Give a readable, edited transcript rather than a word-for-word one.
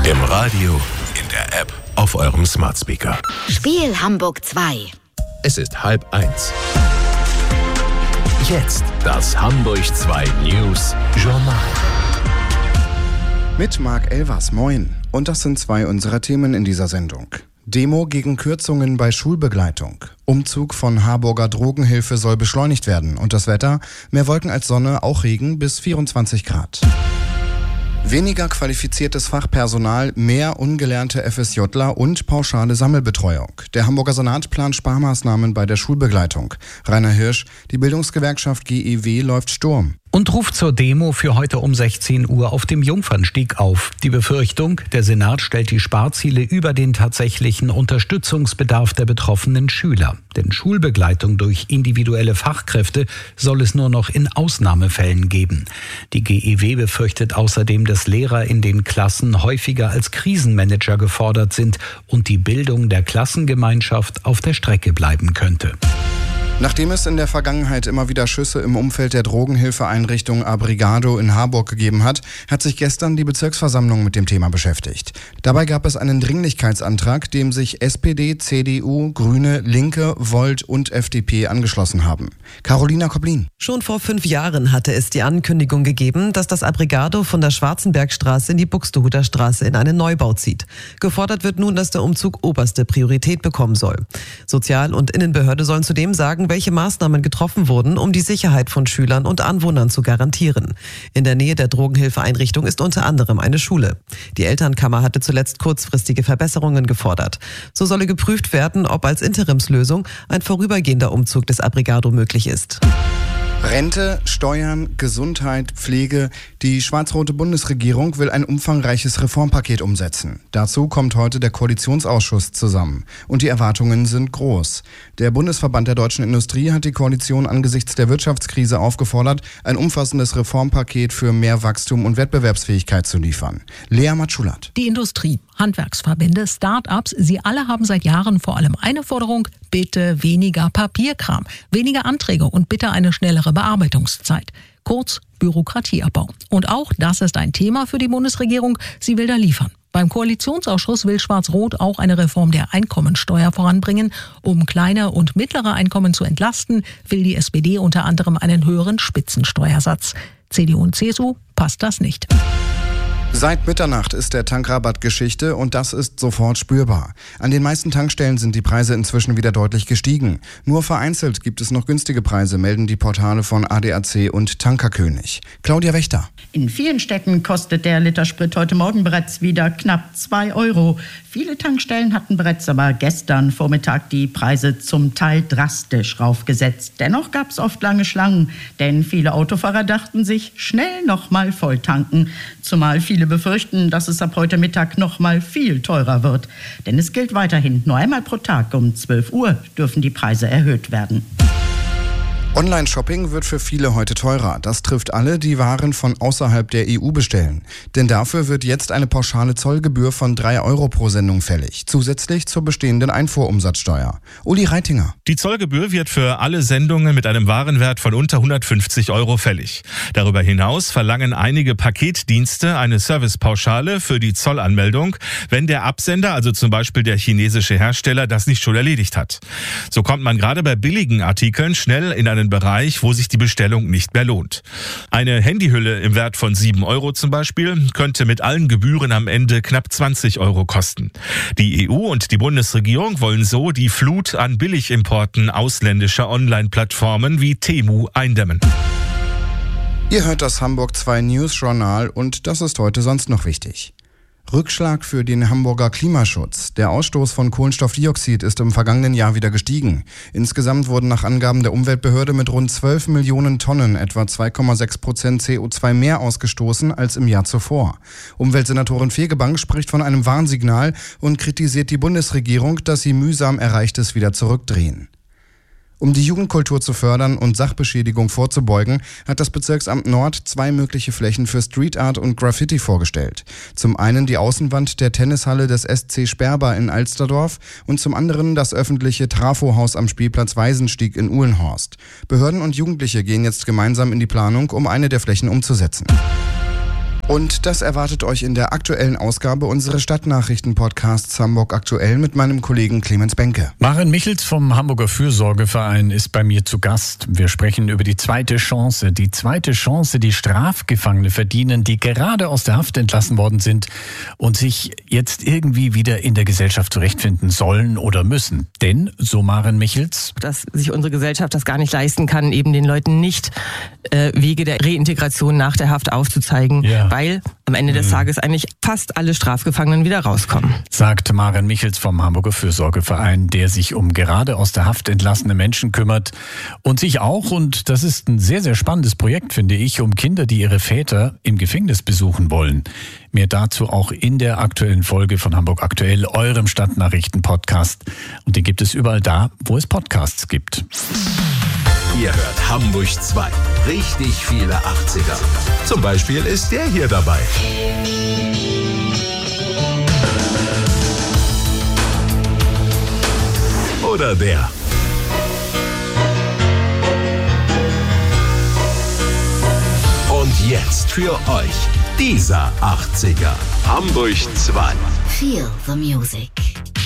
Im Radio, in der App, auf eurem Smart Speaker. Spiel Hamburg 2. Es ist 12:30. Jetzt das Hamburg 2 News Journal. Mit Marc Elvers, moin. Und das sind zwei unserer Themen in dieser Sendung. Demo gegen Kürzungen bei Schulbegleitung. Umzug von Harburger Drogenhilfe soll beschleunigt werden. Und das Wetter? Mehr Wolken als Sonne, auch Regen bis 24 Grad. Weniger qualifiziertes Fachpersonal, mehr ungelernte FSJler und pauschale Sammelbetreuung. Der Hamburger Senat plant Sparmaßnahmen bei der Schulbegleitung. Rainer Hirsch, die Bildungsgewerkschaft GEW läuft Sturm. Und ruft zur Demo für heute um 16 Uhr auf dem Jungfernstieg auf. Die Befürchtung, der Senat stellt die Sparziele über den tatsächlichen Unterstützungsbedarf der betroffenen Schüler. Denn Schulbegleitung durch individuelle Fachkräfte soll es nur noch in Ausnahmefällen geben. Die GEW befürchtet außerdem, dass Lehrer in den Klassen häufiger als Krisenmanager gefordert sind und die Bildung der Klassengemeinschaft auf der Strecke bleiben könnte. Nachdem es in der Vergangenheit immer wieder Schüsse im Umfeld der Drogenhilfeeinrichtung Abrigado in Harburg gegeben hat, hat sich gestern die Bezirksversammlung mit dem Thema beschäftigt. Dabei gab es einen Dringlichkeitsantrag, dem sich SPD, CDU, Grüne, Linke, Volt und FDP angeschlossen haben. Carolina Koblin. Schon vor 5 Jahren hatte es die Ankündigung gegeben, dass das Abrigado von der Schwarzenbergstraße in die Buxtehuder Straße in einen Neubau zieht. Gefordert wird nun, dass der Umzug oberste Priorität bekommen soll. Sozial- und Innenbehörde sollen zudem sagen, welche Maßnahmen getroffen wurden, um die Sicherheit von Schülern und Anwohnern zu garantieren. In der Nähe der Drogenhilfeeinrichtung ist unter anderem eine Schule. Die Elternkammer hatte zuletzt kurzfristige Verbesserungen gefordert. So solle geprüft werden, ob als Interimslösung ein vorübergehender Umzug des Abrigado möglich ist. Rente, Steuern, Gesundheit, Pflege. Die schwarz-rote Bundesregierung will ein umfangreiches Reformpaket umsetzen. Dazu kommt heute der Koalitionsausschuss zusammen. Und die Erwartungen sind groß. Der Bundesverband der deutschen Industrie hat die Koalition angesichts der Wirtschaftskrise aufgefordert, ein umfassendes Reformpaket für mehr Wachstum und Wettbewerbsfähigkeit zu liefern. Lea Matschulat. Die Industrie, Handwerksverbände, Start-ups, sie alle haben seit Jahren vor allem eine Forderung: bitte weniger Papierkram, weniger Anträge und bitte eine schnellere Bearbeitungszeit. Kurz Bürokratieabbau. Und auch das ist ein Thema für die Bundesregierung. Sie will da liefern. Beim Koalitionsausschuss will Schwarz-Rot auch eine Reform der Einkommensteuer voranbringen. Um kleine und mittlere Einkommen zu entlasten, will die SPD unter anderem einen höheren Spitzensteuersatz. CDU und CSU passt das nicht. Seit Mitternacht ist der Tankrabatt Geschichte und das ist sofort spürbar. An den meisten Tankstellen sind die Preise inzwischen wieder deutlich gestiegen. Nur vereinzelt gibt es noch günstige Preise, melden die Portale von ADAC und Tankerkönig. Claudia Wächter. In vielen Städten kostet der Liter Sprit heute Morgen bereits wieder knapp 2 Euro. Viele Tankstellen hatten bereits aber gestern Vormittag die Preise zum Teil drastisch raufgesetzt. Dennoch gab es oft lange Schlangen, denn viele Autofahrer dachten sich, schnell nochmal voll tanken. Zumal viele befürchten, dass es ab heute Mittag nochmal viel teurer wird. Denn es gilt weiterhin, nur einmal pro Tag um 12 Uhr dürfen die Preise erhöht werden. Online-Shopping wird für viele heute teurer. Das trifft alle, die Waren von außerhalb der EU bestellen. Denn dafür wird jetzt eine pauschale Zollgebühr von 3 Euro pro Sendung fällig. Zusätzlich zur bestehenden Einfuhrumsatzsteuer. Uli Reitinger. Die Zollgebühr wird für alle Sendungen mit einem Warenwert von unter 150 Euro fällig. Darüber hinaus verlangen einige Paketdienste eine Servicepauschale für die Zollanmeldung, wenn der Absender, also zum Beispiel der chinesische Hersteller, das nicht schon erledigt hat. So kommt man gerade bei billigen Artikeln schnell in einen Bereich, wo sich die Bestellung nicht mehr lohnt. Eine Handyhülle im Wert von 7 Euro zum Beispiel könnte mit allen Gebühren am Ende knapp 20 Euro kosten. Die EU und die Bundesregierung wollen so die Flut an Billigimporten ausländischer Online-Plattformen wie Temu eindämmen. Ihr hört das Hamburg 2 News Journal und das ist heute sonst noch wichtig. Rückschlag für den Hamburger Klimaschutz. Der Ausstoß von Kohlenstoffdioxid ist im vergangenen Jahr wieder gestiegen. Insgesamt wurden nach Angaben der Umweltbehörde mit rund 12 Millionen Tonnen etwa 2,6% CO2 mehr ausgestoßen als im Jahr zuvor. Umweltsenatorin Fegebank spricht von einem Warnsignal und kritisiert die Bundesregierung, dass sie mühsam Erreichtes wieder zurückdrehen. Um die Jugendkultur zu fördern und Sachbeschädigung vorzubeugen, hat das Bezirksamt Nord 2 mögliche Flächen für Street Art und Graffiti vorgestellt. Zum einen die Außenwand der Tennishalle des SC Sperber in Alsterdorf und zum anderen das öffentliche Trafohaus am Spielplatz Weisenstieg in Uhlenhorst. Behörden und Jugendliche gehen jetzt gemeinsam in die Planung, um eine der Flächen umzusetzen. Und das erwartet euch in der aktuellen Ausgabe unseres Stadtnachrichten-Podcasts Hamburg aktuell mit meinem Kollegen Clemens Benke. Maren Michels vom Hamburger Fürsorgeverein ist bei mir zu Gast. Wir sprechen über die zweite Chance. Die zweite Chance, die Strafgefangene verdienen, die gerade aus der Haft entlassen worden sind und sich jetzt irgendwie wieder in der Gesellschaft zurechtfinden sollen oder müssen. Denn, so Maren Michels, dass sich unsere Gesellschaft das gar nicht leisten kann, eben den Leuten nicht Wege der Reintegration nach der Haft aufzuzeigen, weil am Ende des Tages eigentlich fast alle Strafgefangenen wieder rauskommen. Sagt Maren Michels vom Hamburger Fürsorgeverein, der sich um gerade aus der Haft entlassene Menschen kümmert und sich auch, und das ist ein sehr, sehr spannendes Projekt, finde ich, um Kinder, die ihre Väter im Gefängnis besuchen wollen. Mehr dazu auch in der aktuellen Folge von Hamburg aktuell, eurem Stadtnachrichten-Podcast. Und den gibt es überall da, wo es Podcasts gibt. Ihr hört Hamburg 2. Richtig viele 80er. Zum Beispiel ist der hier dabei. Oder der. Und jetzt für euch dieser 80er. Hamburg 2. Feel the music.